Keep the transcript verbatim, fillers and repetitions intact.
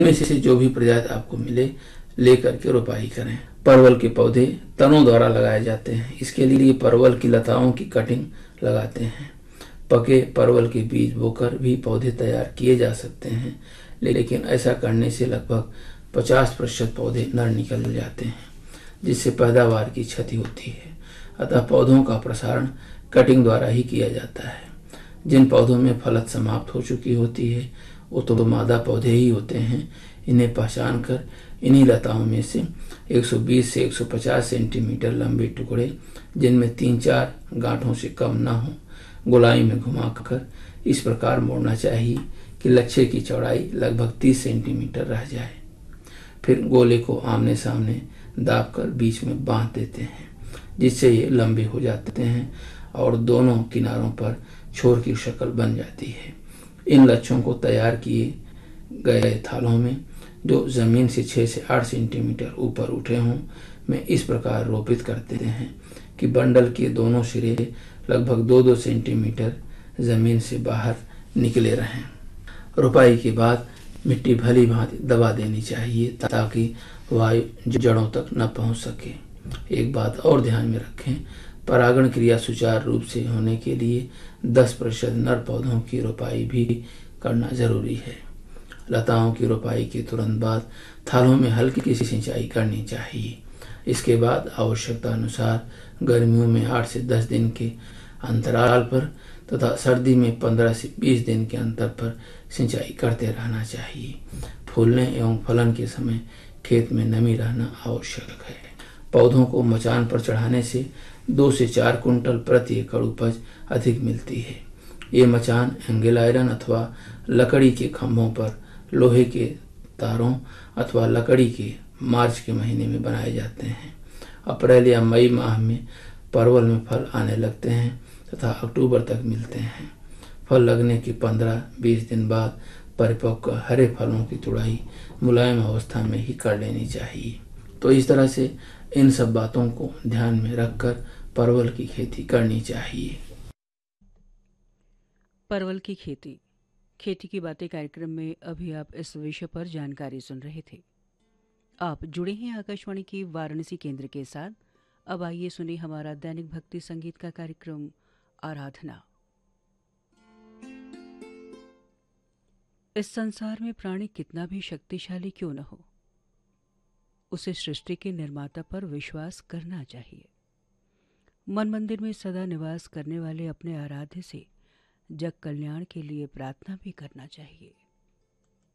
इनमें से जो भी प्रजाति आपको मिले लेकर के रोपाई करें। परवल के पौधे तनों द्वारा लगाए जाते हैं। इसके लिए परवल की लताओं की कटिंग लगाते हैं। पके परवल के बीज बोकर भी पौधे तैयार किए जा सकते हैं, लेकिन ऐसा करने से लगभग पचास प्रतिशत पौधे नर निकल जाते हैं, जिससे पैदावार की क्षति होती है। अतः पौधों का प्रसारण कटिंग द्वारा ही किया जाता है। जिन पौधों में फलत समाप्त हो चुकी होती है वो तो मादा पौधे ही होते हैं। इन्हें पहचान कर इन्हीं लताओं में से एक सौ बीस से एक सौ पचास सेंटीमीटर लंबे टुकड़े, जिनमें तीन चार गांठों से कम न हो, गोलाई में घुमाकर इस प्रकार मोड़ना चाहिए कि लच्छे की चौड़ाई लगभग तीस सेंटीमीटर रह जाए। फिर गोले को आमने सामने दाबकर बीच में बांध देते हैं, जिससे ये लंबे हो जाते हैं और दोनों किनारों पर छोर की शक्ल बन जाती है। इन लच्छों को तैयार किए गए थालों में, जो जमीन से छह से आठ सेंटीमीटर ऊपर उठे हों, में इस प्रकार रोपित करते हैं कि बंडल के दोनों सिरे लगभग दो दो सेंटीमीटर जमीन से बाहर निकले रहें। रोपाई के बाद मिट्टी भली भांति दबा देनी चाहिए ताकि वायु जड़ों तक न पहुंच सके। एक बात और ध्यान में रखें, परागण क्रिया सुचारू रूप से होने के लिए दस प्रतिशत नर पौधों की रोपाई भी करना जरूरी है। लताओं की रोपाई के तुरंत बाद थालों में हल्की सी सिंचाई करनी चाहिए। इसके बाद आवश्यकता अनुसार गर्मियों में आठ से दस दिन के अंतराल पर तथा सर्दी में पंद्रह से बीस दिन के अंतर पर सिंचाई करते रहना चाहिए। फूलने एवं फलन के समय खेत में नमी रहना आवश्यक है। पौधों को मचान पर चढ़ाने से दो से चार कुंटल प्रति एकड़ उपज अधिक मिलती है। ये मचान एंगल आयरन अथवा लकड़ी के खंभों पर लोहे के तारों अथवा लकड़ी के मार्च के महीने में बनाए जाते हैं। अप्रैल या मई माह में परवल में फल आने लगते हैं तथा अक्टूबर तक मिलते हैं। फल लगने के पंद्रह बीस दिन बाद परिपक्व हरे फलों की तुड़ाई मुलायम अवस्था में ही कर लेनी चाहिए। तो इस तरह से इन सब बातों को ध्यान में रखकर परवल की खेती करनी चाहिए। परवल की खेती खेती की बातें कार्यक्रम में अभी आप इस विषय पर जानकारी सुन रहे थे। आप जुड़े हैं आकाशवाणी की वाराणसी केंद्र के साथ। अब आइए सुने हमारा दैनिक भक्ति संगीत का कार्यक्रम आराधना। इस संसार में प्राणी कितना भी शक्तिशाली क्यों न हो, उसे सृष्टि के निर्माता पर विश्वास करना चाहिए। मन मंदिर में सदा निवास करने वाले अपने आराध्य से जग कल्याण के लिए प्रार्थना भी करना चाहिए।